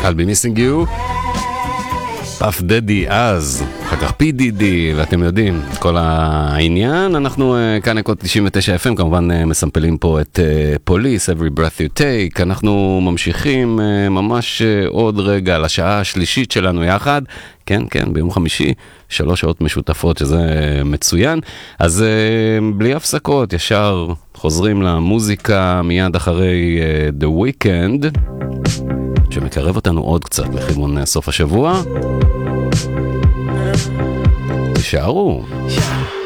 I'll be missing you. פאף דדי אז, אחר כך פי דידי, ואתם יודעים, כל העניין. אנחנו כאן אקות 99 FM, כמובן מסמפלים פה את פוליס, Every Breath You Take. אנחנו ממשיכים ממש עוד רגע לשעה השלישית שלנו יחד. כן, כן, ביום חמישי, 3 שעות משותפות, שזה מצוין. אז בלי הפסקות, ישר חוזרים למוזיקה מיד אחרי The Weeknd, שמקרב אותנו עוד קצת לכיוון סוף השבוע. תשארו.